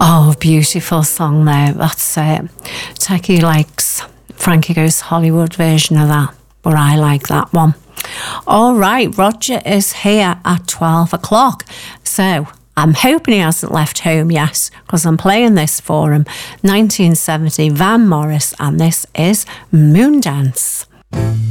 Oh, beautiful song there. That's Techie likes Frankie Goes to Hollywood version of that, but I like that one. All right, Roger is here at 12 o'clock. So I'm hoping he hasn't left home yet, because I'm playing this for him. 1970, Van Morris, and this is Moondance.